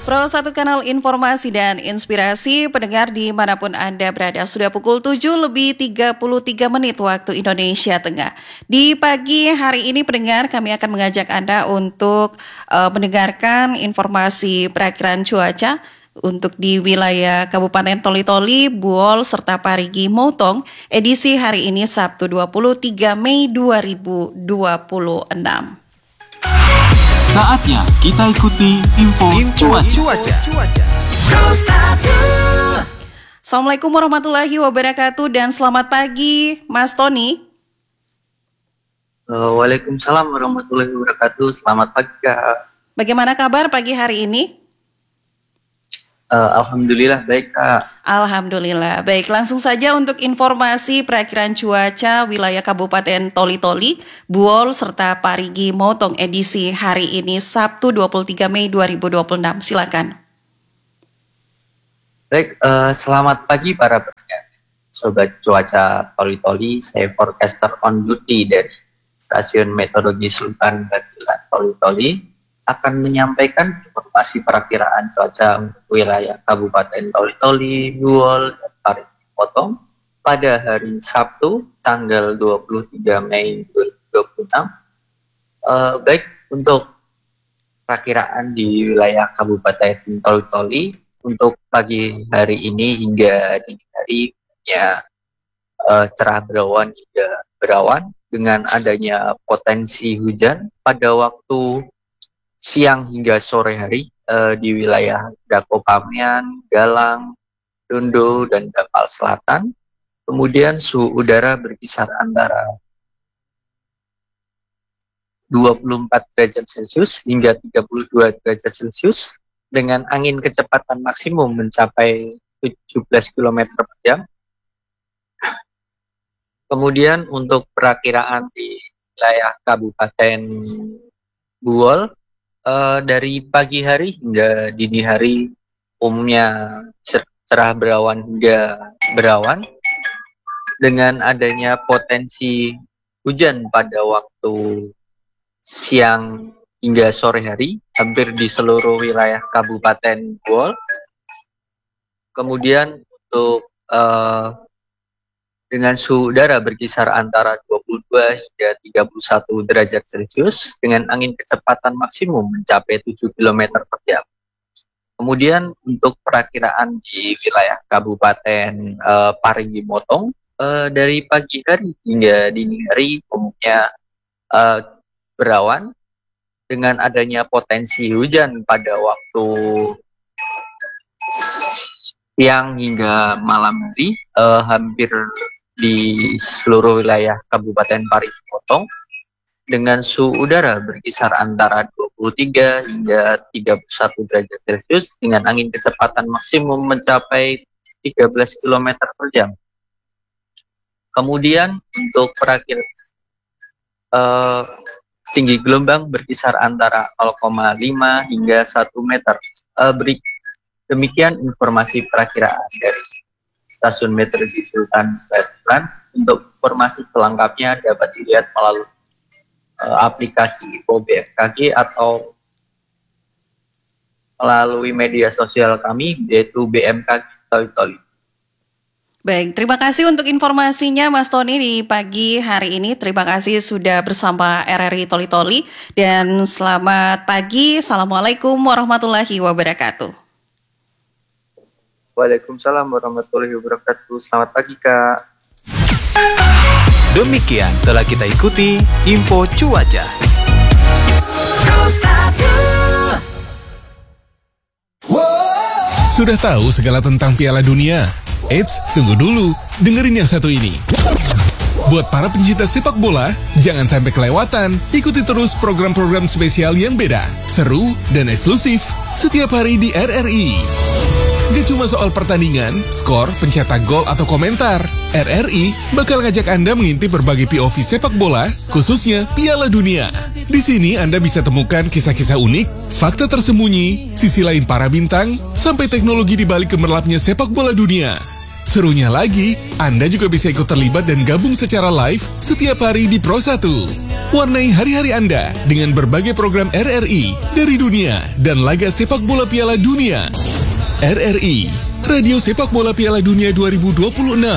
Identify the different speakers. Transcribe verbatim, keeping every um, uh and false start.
Speaker 1: Pro satu Kanal Informasi dan Inspirasi, pendengar dimanapun Anda berada, sudah pukul tujuh lebih tiga puluh tiga menit waktu Indonesia Tengah. Di pagi hari ini pendengar, kami akan mengajak Anda untuk uh, mendengarkan informasi perakiraan cuaca untuk di wilayah Kabupaten Toli-Toli, Buol, serta Parigi Motong, edisi hari ini Sabtu dua puluh tiga Mei dua ribu dua puluh enam.
Speaker 2: Saatnya kita ikuti info, info cuaca. cuaca. cuaca.
Speaker 1: Assalamualaikum warahmatullahi wabarakatuh dan selamat pagi, Mas Tony.
Speaker 3: Uh, Waalaikumsalam warahmatullahi wabarakatuh. Selamat pagi, Kak.
Speaker 1: Bagaimana kabar pagi hari ini?
Speaker 3: Uh, Alhamdulillah baik, Kak.
Speaker 1: Alhamdulillah baik. Langsung saja untuk informasi perakiraan cuaca wilayah Kabupaten Toli-Toli, Buol, serta Parigi Motong edisi hari ini Sabtu dua puluh tiga Mei dua ribu dua puluh enam. Silakan.
Speaker 3: Baik, uh, selamat pagi para pendengar. Sobat cuaca Toli-Toli, saya forecaster on duty dari Stasiun Meteorologi Sultan Batulan Toli-Toli akan menyampaikan informasi perakiraan cuaca untuk wilayah Kabupaten Toli-Toli, Buol, dan Parigi Motong pada hari Sabtu tanggal dua puluh tiga Mei dua ribu dua puluh enam. Uh, baik, untuk perakiraan di wilayah Kabupaten Toli-Toli untuk pagi hari ini hingga dini hari ya uh, cerah berawan hingga berawan dengan adanya potensi hujan pada waktu siang hingga sore hari uh, di wilayah Dakopamyan, Galang, Dondo, dan Dapal Selatan. Kemudian suhu udara berkisar antara dua puluh empat derajat Celcius hingga tiga puluh dua derajat Celcius dengan angin kecepatan maksimum mencapai tujuh belas kilometer per jam. Kemudian untuk perakiraan di wilayah Kabupaten Buol, Uh, dari pagi hari hingga dini hari umumnya cerah berawan hingga berawan dengan adanya potensi hujan pada waktu siang hingga sore hari hampir di seluruh wilayah Kabupaten Buol. Kemudian untuk uh, dengan suhu udara berkisar antara dua puluh dua hingga tiga puluh satu derajat Celcius dengan angin kecepatan maksimum mencapai tujuh kilometer per jam. Kemudian untuk perakiraan di wilayah Kabupaten uh, Parigi Motong uh, dari pagi hari hingga dini hari umumnya uh, berawan dengan adanya potensi hujan pada waktu siang hingga malam hari uh, hampir di seluruh wilayah Kabupaten Parigi Motong dengan suhu udara berkisar antara dua puluh tiga hingga tiga puluh satu derajat Celcius dengan angin kecepatan maksimum mencapai tiga belas kilometer per jam. Kemudian untuk perakir uh, tinggi gelombang berkisar antara nol koma lima hingga satu meter. Uh, beri, demikian informasi perakiraan dari Stasiun Meteorologi Sultan Batulan. Untuk informasi selengkapnya dapat dilihat melalui uh, aplikasi Info B M K G atau melalui media sosial kami yaitu B M K G Toli-Toli.
Speaker 1: Baik, terima kasih untuk informasinya Mas Tony di pagi hari ini. Terima kasih sudah bersama R R I Toli-Toli dan selamat pagi. Assalamualaikum warahmatullahi wabarakatuh.
Speaker 3: Waalaikumsalam warahmatullahi wabarakatuh. Selamat pagi, Kak.
Speaker 2: Demikian telah kita ikuti info cuaca.
Speaker 4: Sudah tahu segala tentang Piala Dunia? Eits, tunggu dulu. Dengerin yang satu ini. Buat para pencinta sepak bola, jangan sampai kelewatan. Ikuti terus program-program spesial yang beda, seru, dan eksklusif setiap hari di R R I. Gak cuma soal pertandingan, skor, pencetak gol, atau komentar. R R I bakal ngajak Anda mengintip berbagai P O V sepak bola, khususnya Piala Dunia. Di sini Anda bisa temukan kisah-kisah unik, fakta tersembunyi, sisi lain para bintang, sampai teknologi di balik gemerlapnya sepak bola dunia. Serunya lagi, Anda juga bisa ikut terlibat dan gabung secara live setiap hari di Pro satu. Warnai hari-hari Anda dengan berbagai program R R I dari dunia dan laga sepak bola Piala Dunia. R R I, Radio Sepak Bola Piala Dunia dua ribu dua puluh enam.